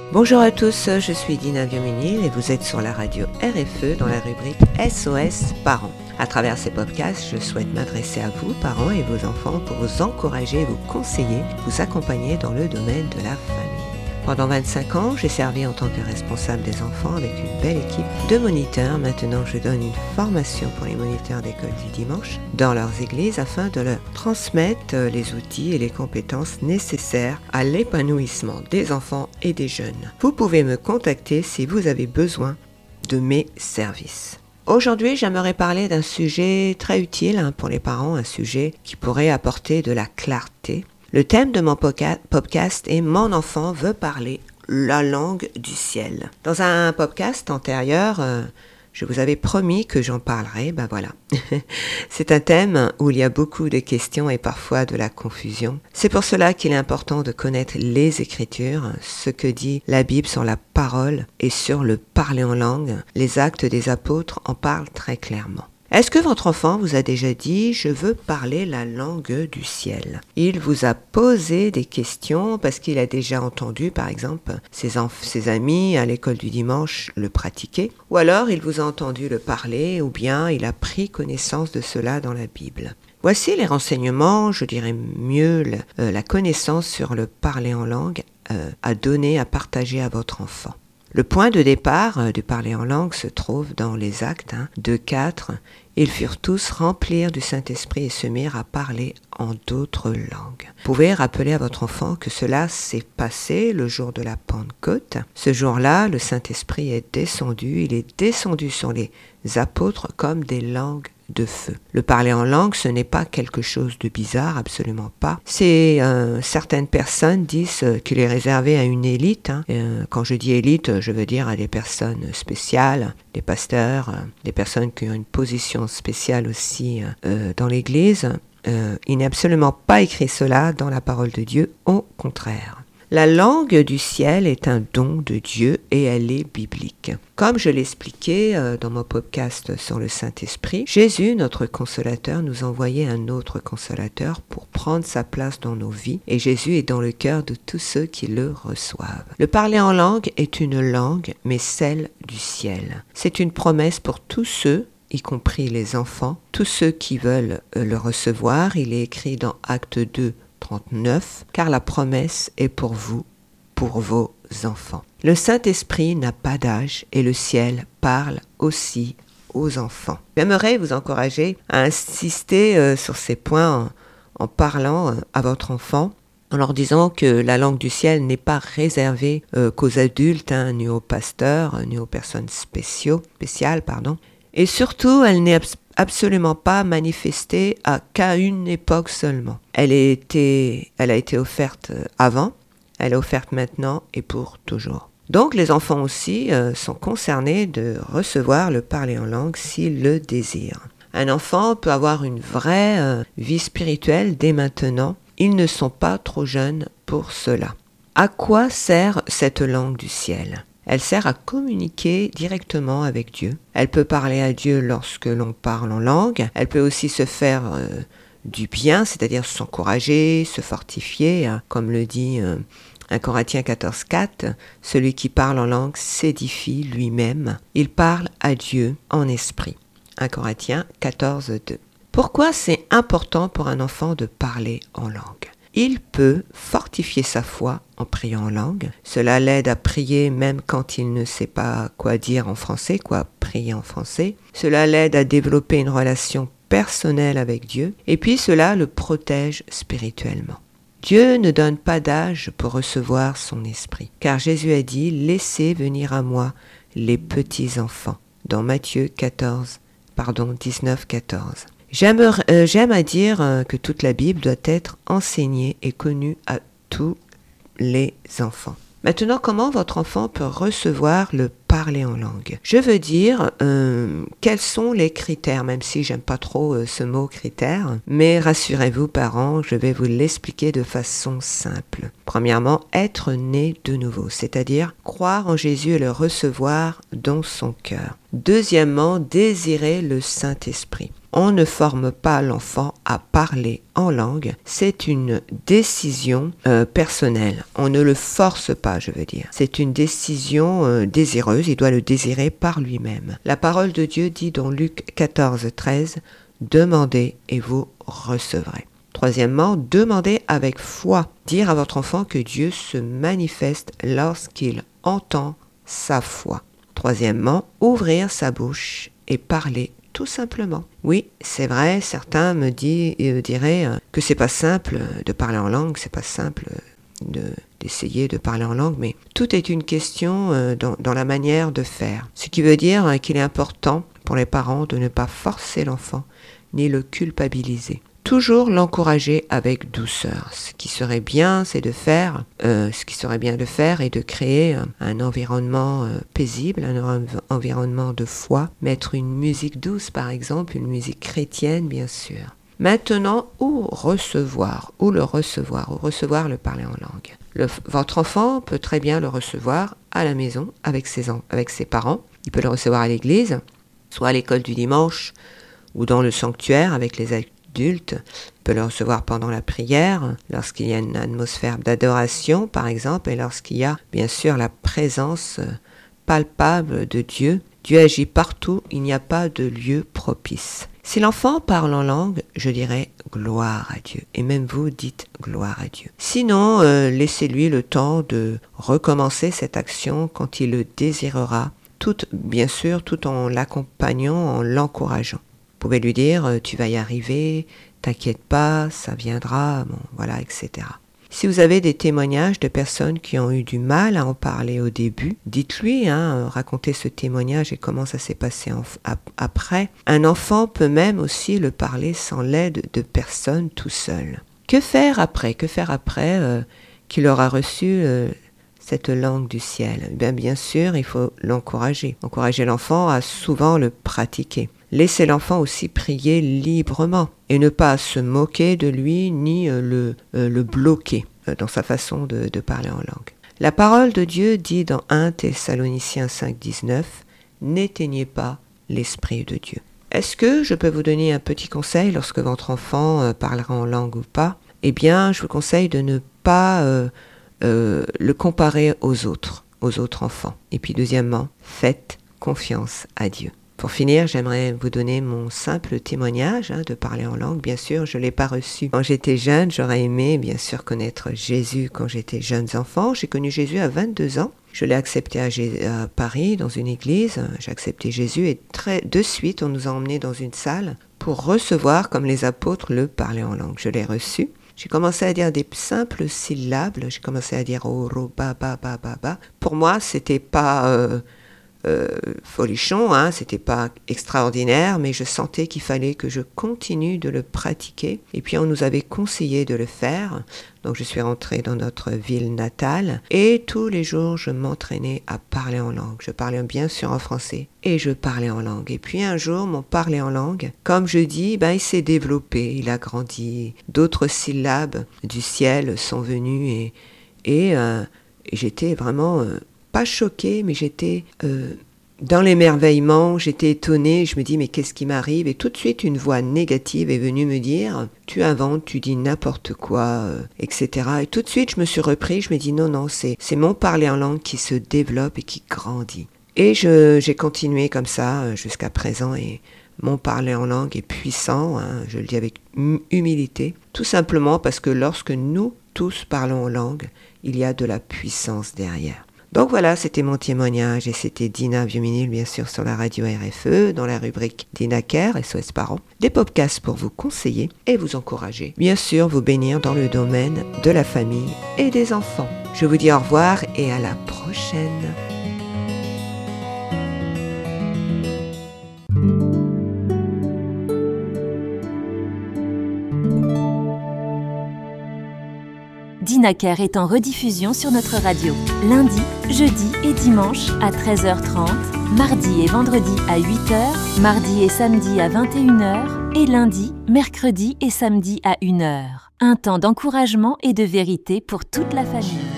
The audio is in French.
Bonjour à tous, je suis Dina Vioménil et vous êtes sur la radio RFE dans la rubrique SOS Parents. À travers ces podcasts, je souhaite m'adresser à vous, parents et vos enfants, pour vous encourager, vous conseiller, vous accompagner dans le domaine de la famille. Pendant 25 ans, j'ai servi en tant que responsable des enfants avec une belle équipe de moniteurs. Maintenant, je donne une formation pour les moniteurs d'école du dimanche dans leurs églises afin de leur transmettre les outils et les compétences nécessaires à l'épanouissement des enfants et des jeunes. Vous pouvez me contacter si vous avez besoin de mes services. Aujourd'hui, j'aimerais parler d'un sujet très utile pour les parents, un sujet qui pourrait apporter de la clarté. Le thème de mon podcast est « Mon enfant veut parler la langue du ciel ». Dans un podcast antérieur, je vous avais promis que j'en parlerais, voilà. C'est un thème où il y a beaucoup de questions et parfois de la confusion. C'est pour cela qu'il est important de connaître les Écritures, ce que dit la Bible sur la parole et sur le parler en langue. Les Actes des Apôtres en parlent très clairement. Est-ce que votre enfant vous a déjà dit « Je veux parler la langue du ciel ». Il vous a posé des questions parce qu'il a déjà entendu, par exemple, ses amis à l'école du dimanche le pratiquer, ou alors il vous a entendu le parler, ou bien il a pris connaissance de cela dans la Bible. Voici les renseignements, je dirais mieux la connaissance sur le parler en langue à donner, à partager à votre enfant. Le point de départ du parler en langue se trouve dans les Actes 2:4. Ils furent tous remplis du Saint-Esprit et se mirent à parler en d'autres langues. Vous pouvez rappeler à votre enfant que cela s'est passé le jour de la Pentecôte. Ce jour-là, le Saint-Esprit est descendu. Il est descendu sur les apôtres comme des langues de feu. Le parler en langue, ce n'est pas quelque chose de bizarre, absolument pas. Certaines personnes disent qu'il est réservé à une élite. Quand je dis élite, je veux dire à des personnes spéciales, des pasteurs, des personnes qui ont une position spéciale aussi dans l'Église. Il n'est absolument pas écrit cela dans la parole de Dieu, au contraire. La langue du ciel est un don de Dieu et elle est biblique. Comme je l'expliquais dans mon podcast sur le Saint-Esprit, Jésus, notre consolateur, nous envoyait un autre consolateur pour prendre sa place dans nos vies et Jésus est dans le cœur de tous ceux qui le reçoivent. Le parler en langue est une langue, mais celle du ciel. C'est une promesse pour tous ceux, y compris les enfants, tous ceux qui veulent le recevoir. Il est écrit dans Acte 2:39, car la promesse est pour vous, pour vos enfants. Le Saint-Esprit n'a pas d'âge et le ciel parle aussi aux enfants. J'aimerais vous encourager à insister sur ces points en parlant à votre enfant, en leur disant que la langue du ciel n'est pas réservée qu'aux adultes, ni aux pasteurs, ni aux personnes spéciales. Et surtout, elle n'est absolument pas manifestée qu'à une époque seulement. Elle a été offerte avant, elle est offerte maintenant et pour toujours. Donc les enfants aussi sont concernés de recevoir le parler en langue s'ils le désirent. Un enfant peut avoir une vraie vie spirituelle dès maintenant. Ils ne sont pas trop jeunes pour cela. À quoi sert cette langue du ciel ? Elle sert à communiquer directement avec Dieu. Elle peut parler à Dieu lorsque l'on parle en langue. Elle peut aussi se faire du bien, c'est-à-dire s'encourager, se fortifier, comme le dit 1 Corinthiens 14:4. Celui qui parle en langue s'édifie lui-même. Il parle à Dieu en esprit. 1 Corinthiens 14:2. Pourquoi c'est important pour un enfant de parler en langue ? Il peut fortifier sa foi en priant en langue. Cela l'aide à prier même quand il ne sait pas quoi dire en français, quoi prier en français. Cela l'aide à développer une relation personnelle avec Dieu. Et puis cela le protège spirituellement. Dieu ne donne pas d'âge pour recevoir son esprit. Car Jésus a dit « Laissez venir à moi les petits enfants » dans Matthieu 19:14. J'aime à dire que toute la Bible doit être enseignée et connue à tous les enfants. Maintenant, comment votre enfant peut recevoir le parler en langue ? Je veux dire, quels sont les critères, même si j'aime pas trop ce mot critère, mais rassurez-vous parents, je vais vous l'expliquer de façon simple. Premièrement, être né de nouveau, c'est-à-dire croire en Jésus et le recevoir dans son cœur. Deuxièmement, désirer le Saint-Esprit. On ne forme pas l'enfant à parler en langue, c'est une décision personnelle. On ne le force pas, je veux dire. C'est une décision désireuse, il doit le désirer par lui-même. La parole de Dieu dit dans Luc 14, 13, « Demandez et vous recevrez ». Troisièmement, demandez avec foi. Dire à votre enfant que Dieu se manifeste lorsqu'il entend sa foi. Troisièmement, ouvrir sa bouche et parler tout simplement. Oui, c'est vrai, certains me diraient que c'est pas simple de parler en langue, c'est pas simple d'essayer de parler en langue, mais tout est une question dans la manière de faire. Ce qui veut dire qu'il est important pour les parents de ne pas forcer l'enfant, ni le culpabiliser. Toujours l'encourager avec douceur. Ce qui serait bien, c'est de faire, est de créer un environnement paisible, un environnement de foi, mettre une musique douce par exemple, une musique chrétienne bien sûr. Maintenant, où recevoir le parler en langue. Votre enfant peut très bien le recevoir à la maison avec ses parents. Il peut le recevoir à l'église, soit à l'école du dimanche ou dans le sanctuaire avec les adulte, peut le recevoir pendant la prière, lorsqu'il y a une atmosphère d'adoration par exemple, et lorsqu'il y a bien sûr la présence palpable de Dieu. Dieu agit partout, il n'y a pas de lieu propice. Si l'enfant parle en langue, je dirais gloire à Dieu, et même vous dites gloire à Dieu. Sinon, laissez-lui le temps de recommencer cette action quand il le désirera, bien sûr tout en l'accompagnant, en l'encourageant. Vous pouvez lui dire, tu vas y arriver, t'inquiète pas, ça viendra, bon, voilà, etc. Si vous avez des témoignages de personnes qui ont eu du mal à en parler au début, dites-lui, racontez ce témoignage et comment ça s'est passé après. Un enfant peut même aussi le parler sans l'aide de personne tout seul. Que faire après qu'il aura reçu cette langue du ciel? Bien sûr, il faut l'encourager. Encourager l'enfant à souvent le pratiquer. Laissez l'enfant aussi prier librement et ne pas se moquer de lui ni le bloquer dans sa façon de parler en langue. La parole de Dieu dit dans 1 Thessaloniciens 5, 19 « N'éteignez pas l'Esprit de Dieu ». Est-ce que je peux vous donner un petit conseil lorsque votre enfant parlera en langue ou pas? Eh bien, je vous conseille de ne pas le comparer aux autres enfants. Et puis deuxièmement, faites confiance à Dieu. Pour finir, j'aimerais vous donner mon simple témoignage de parler en langue. Bien sûr, je ne l'ai pas reçu quand j'étais jeune. J'aurais aimé, bien sûr, connaître Jésus quand j'étais jeune enfant. J'ai connu Jésus à 22 ans. Je l'ai accepté à Paris, dans une église. J'ai accepté Jésus et de suite, on nous a emmenés dans une salle pour recevoir, comme les apôtres, le parler en langue. Je l'ai reçu. J'ai commencé à dire des simples syllabes. J'ai commencé à dire « oro, ba, ba, ba, ba, ba ». Pour moi, c'était pas... folichon, c'était pas extraordinaire, mais je sentais qu'il fallait que je continue de le pratiquer. Et puis on nous avait conseillé de le faire, donc je suis rentrée dans notre ville natale et tous les jours je m'entraînais à parler en langue. Je parlais bien sûr en français et je parlais en langue. Et puis un jour mon parler en langue, comme je dis, il s'est développé, il a grandi. D'autres syllabes du ciel sont venues et j'étais vraiment pas choquée, mais j'étais dans l'émerveillement, j'étais étonnée, je me dis mais qu'est-ce qui m'arrive? Et tout de suite une voix négative est venue me dire tu inventes, tu dis n'importe quoi, etc. Et tout de suite je me suis repris, je me dis non, c'est mon parler en langue qui se développe et qui grandit. Et j'ai continué comme ça jusqu'à présent et mon parler en langue est puissant, je le dis avec humilité, tout simplement parce que lorsque nous tous parlons en langue, il y a de la puissance derrière. Donc voilà, c'était mon témoignage et c'était Dina Vieux-Ménil, bien sûr, sur la radio RFE, dans la rubrique Dina Care, SOS Parents. Des podcasts pour vous conseiller et vous encourager. Bien sûr, vous bénir dans le domaine de la famille et des enfants. Je vous dis au revoir et à la prochaine. Dina Care est en rediffusion sur notre radio. Lundi, jeudi et dimanche à 13h30, mardi et vendredi à 8h, mardi et samedi à 21h et lundi, mercredi et samedi à 1h. Un temps d'encouragement et de vérité pour toute la famille.